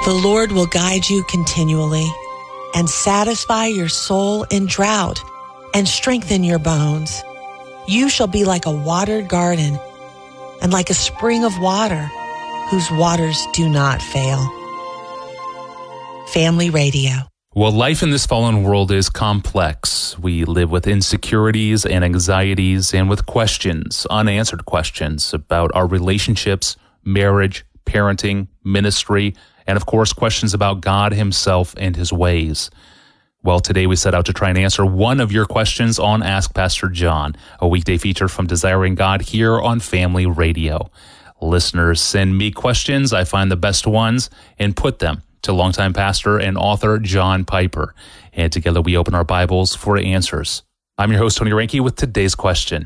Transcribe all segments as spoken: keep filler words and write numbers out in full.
The Lord will guide you continually and satisfy your soul in drought and strengthen your bones. You shall be like a watered garden and like a spring of water whose waters do not fail. Family Radio. Well, life in this fallen world is complex. We live with insecurities and anxieties and with questions, unanswered questions about our relationships, marriage, parenting, ministry, and of course, questions about God himself and his ways. Well, today we set out to try and answer one of your questions on Ask Pastor John, a weekday feature from Desiring God here on Family Radio. Listeners send me questions. I find the best ones and put them to longtime pastor and author John Piper. And together we open our Bibles for answers. I'm your host, Tony Reinke, with today's question.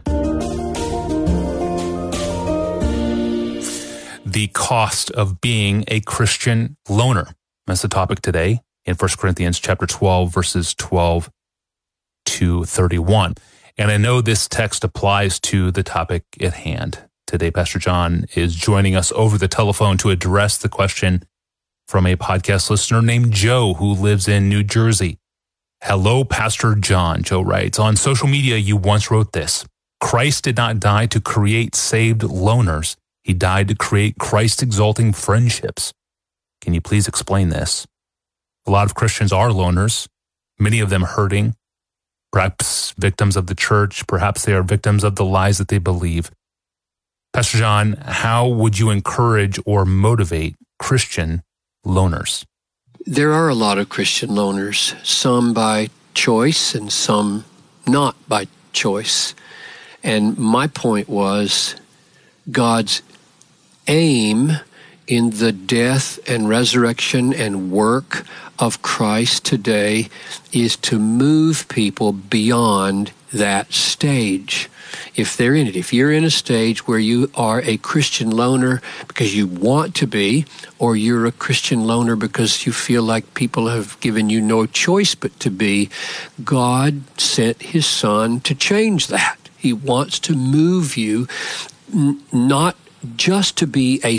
The cost of being a Christian loner. That's the topic today in First Corinthians chapter twelve, verses twelve to thirty-one. And I know this text applies to the topic at hand. Today, Pastor John is joining us over the telephone to address the question from a podcast listener named Joe, who lives in New Jersey. Hello, Pastor John, Joe writes. On social media, you once wrote this: Christ did not die to create saved loners. He died to create Christ-exalting friendships. Can you please explain this? A lot of Christians are loners, many of them hurting, perhaps victims of the church, perhaps they are victims of the lies that they believe. Pastor John, how would you encourage or motivate Christian loners? There are a lot of Christian loners, some by choice and some not by choice. And my point was, God's aim in the death and resurrection and work of Christ today is to move people beyond that stage. If they're in it, if you're in a stage where you are a Christian loner because you want to be, or you're a Christian loner because you feel like people have given you no choice but to be, God sent his Son to change that. He wants to move you n- not just to be a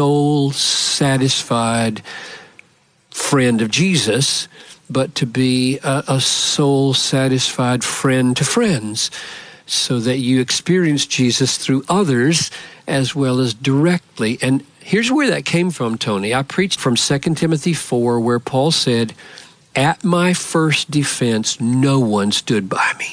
soul-satisfied friend of Jesus, but to be a, a soul-satisfied friend to friends, so that you experience Jesus through others as well as directly. And here's where that came from, Tony. I preached from Second Timothy four, where Paul said, at my first defense, no one stood by me.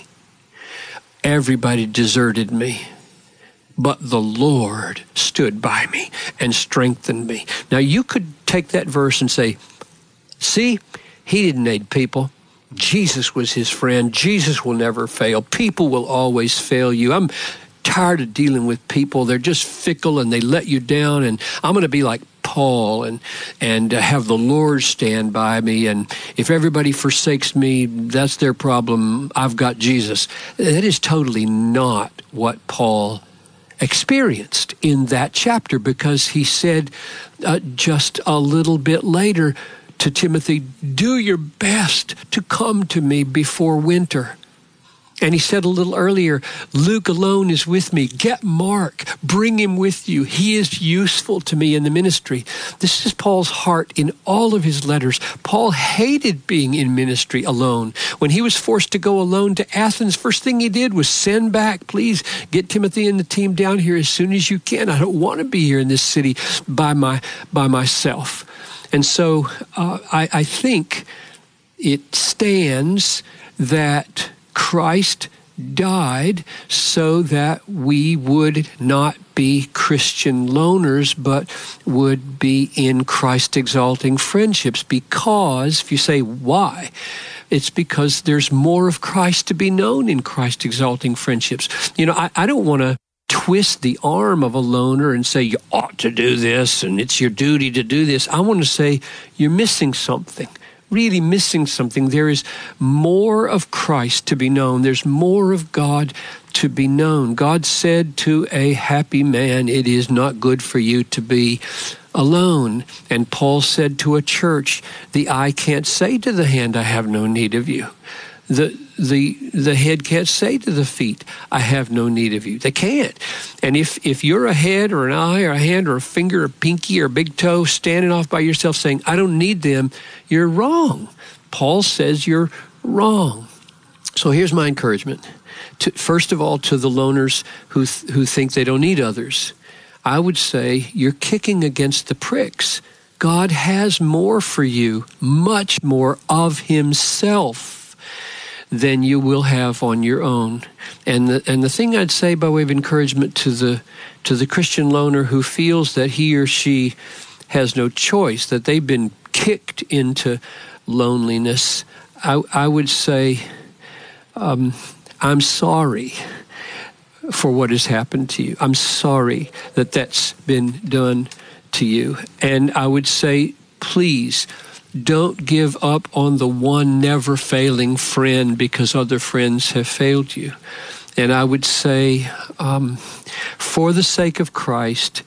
Everybody deserted me, but the Lord stood by me and strengthened me. Now, you could take that verse and say, see, he didn't need people. Jesus was his friend. Jesus will never fail. People will always fail you. I'm tired of dealing with people. They're just fickle and they let you down. And I'm going to be like Paul and and uh, have the Lord stand by me. And if everybody forsakes me, that's their problem. I've got Jesus. That is totally not what Paul experienced in that chapter, because he said uh, just a little bit later to Timothy, do your best to come to me before winter. And he said a little earlier, Luke alone is with me. Get Mark, bring him with you. He is useful to me in the ministry. This is Paul's heart in all of his letters. Paul hated being in ministry alone. When he was forced to go alone to Athens, first thing he did was send back, please get Timothy and the team down here as soon as you can. I don't want to be here in this city by my by myself. And so uh, I, I think it stands that Christ died so that we would not be Christian loners, but would be in Christ-exalting friendships. Because, if you say, why? It's because there's more of Christ to be known in Christ-exalting friendships. You know, I, I don't want to twist the arm of a loner and say, you ought to do this, and it's your duty to do this. I want to say, you're missing something. Really missing something. There is more of Christ to be known. There's more of God to be known. God said to a happy man, it is not good for you to be alone. And Paul said to a church, the eye can't say to the hand, I have no need of you. The the the head can't say to the feet, I have no need of you. They can't. And if, if you're a head or an eye or a hand or a finger or a pinky or a big toe standing off by yourself saying, I don't need them, you're wrong. Paul says you're wrong. So here's my encouragement. To, first of all, to the loners who th- who think they don't need others, I would say you're kicking against the pricks. God has more for you, much more of himself than you will have on your own. And the, and the thing I'd say by way of encouragement to the to the Christian loner who feels that he or she has no choice, that they've been kicked into loneliness, I, I would say, um, I'm sorry for what has happened to you. I'm sorry that that's been done to you. And I would say, please, don't give up on the one never failing friend because other friends have failed you. And I would say, um, for the sake of Christ,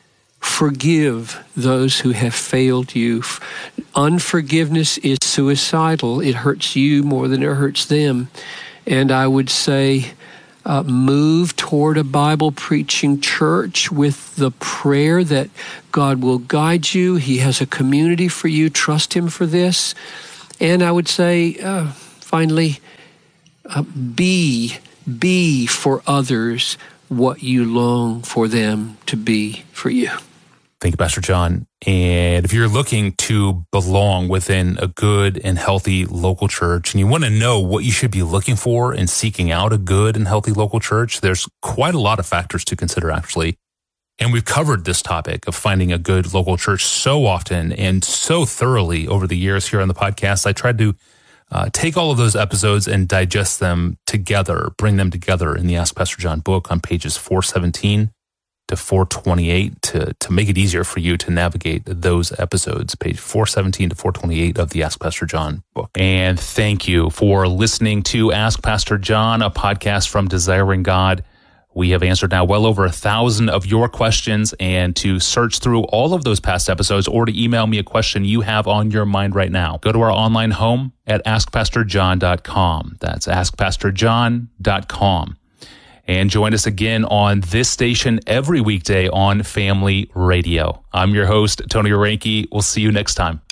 forgive those who have failed you. Unforgiveness is suicidal. It hurts you more than it hurts them. And I would say, Uh, move toward a Bible-preaching church with the prayer that God will guide you. He has a community for you. Trust him for this. And I would say, uh, finally, uh, be, be for others what you long for them to be for you. Thank you, Pastor John. And if you're looking to belong within a good and healthy local church, and you want to know what you should be looking for in seeking out a good and healthy local church, there's quite a lot of factors to consider, actually. And we've covered this topic of finding a good local church so often and so thoroughly over the years here on the podcast. I tried to uh, take all of those episodes and digest them together, bring them together in the Ask Pastor John book on pages four seventeen to four twenty-eight to, to make it easier for you to navigate those episodes, page four seventeen to four twenty-eight of the Ask Pastor John book. And thank you for listening to Ask Pastor John, a podcast from Desiring God. We have answered now well over a thousand of your questions, and to search through all of those past episodes or to email me a question you have on your mind right now, go to our online home at ask pastor john dot com. That's ask pastor john dot com. And join us again on this station every weekday on Family Radio. I'm your host, Tony Orenke. We'll see you next time.